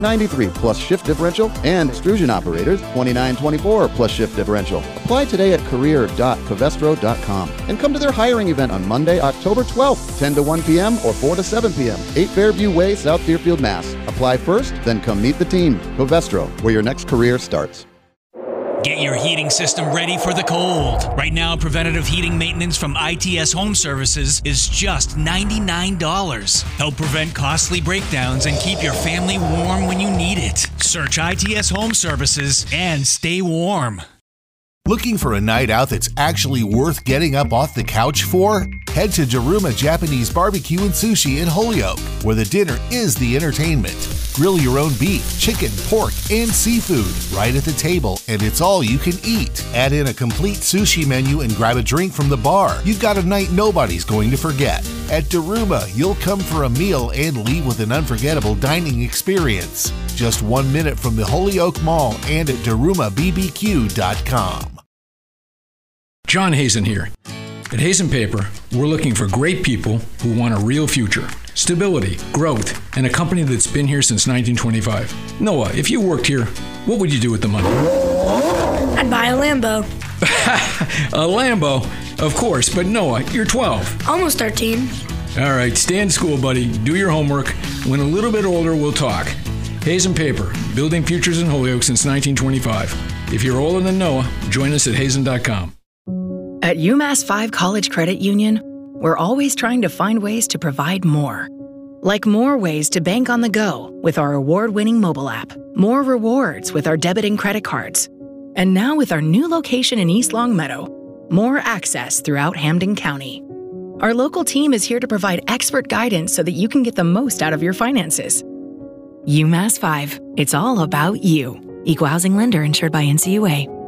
$93 plus shift differential, and extrusion operators $29.24 plus shift differential. Apply today at career.covestro.com and come to their hiring event on Monday, October 12th, 10 to 1 p.m. or 4 to 7 p.m. 8 Fairview Way, South Deerfield, Mass. Apply first, then come meet the team. Covestro, where your next career starts. Get your heating system ready for the cold. Right now, preventative heating maintenance from ITS Home Services is just $99. Help prevent costly breakdowns and keep your family warm when you need it. Search ITS Home Services and stay warm. Looking for a night out that's actually worth getting up off the couch for? Head to Daruma Japanese Barbecue and Sushi in Holyoke, where the dinner is the entertainment. Grill your own beef, chicken, pork, and seafood right at the table, and it's all you can eat. Add in a complete sushi menu and grab a drink from the bar. You've got a night nobody's going to forget. At Daruma, you'll come for a meal and leave with an unforgettable dining experience. Just 1 minute from the Holyoke Mall and at DarumaBBQ.com. John Hazen here. At Hazen Paper, we're looking for great people who want a real future, stability, growth, and a company that's been here since 1925. Noah, if you worked here, what would you do with the money? I'd buy a Lambo. A Lambo? Of course, but Noah, you're 12. Almost 13. All right, stay in school, buddy. Do your homework. When a little bit older, we'll talk. Hazen Paper, building futures in Holyoke since 1925. If you're older than Noah, join us at hazen.com. At UMass 5 College Credit Union, we're always trying to find ways to provide more. Like more ways to bank on the go with our award-winning mobile app, more rewards with our debit and credit cards, and now with our new location in East Longmeadow, more access throughout Hampden County. Our local team is here to provide expert guidance so that you can get the most out of your finances. UMass 5, it's all about you. Equal housing lender insured by NCUA.